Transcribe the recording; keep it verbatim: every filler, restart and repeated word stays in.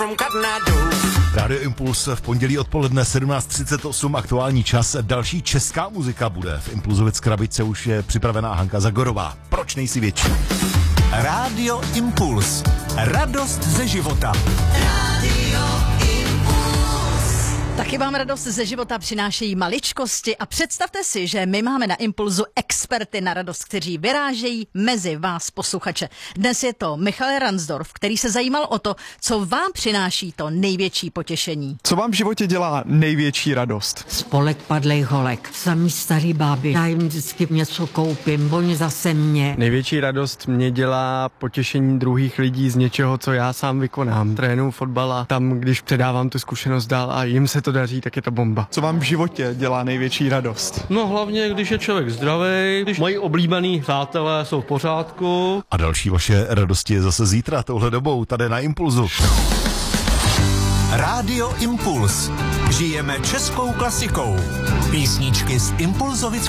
Rádio Impuls v pondělí odpoledne sedmnáct třicet osm, aktuální čas. Další česká muzika bude. V Impulzovic krabice už je připravená Hanka Zagorová. Proč nejsi větší? Rádio Impuls. Radost ze života. Radio Taky vám radost ze života přinášejí maličkosti a představte si, že my máme na Impulzu experty na radost, kteří vyrážejí mezi vás posluchače. Dnes je to Michal Ransdorf, který se zajímal o to, co vám přináší to největší potěšení. Co vám v životě dělá největší radost? Spolek padlej holek, samý starý báby, já jim vždycky něco koupím, oni zase mě. Největší radost mě dělá potěšení druhých lidí z něčeho, co já sám vykonám. Trénuju fotbal a tam, když předávám tu zkušenost dál a jim se to daří, tak je to bomba. Co vám v životě dělá největší radost? No hlavně, když je člověk zdravý, když moji oblíbený přátelé jsou v pořádku. A další vaše radosti je zase zítra touhle dobou tady na Impulzu. Rádio Impuls. Žijeme českou klasikou. Písničky z Impulzovic